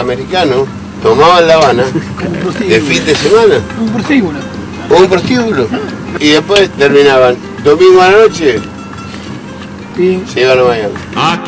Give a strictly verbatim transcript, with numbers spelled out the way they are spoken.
americanos tomaban La Habana de fin de semana. Un prostíbulo. Un prostíbulo. Y después terminaban domingo a la noche, Sí. se iban a Miami.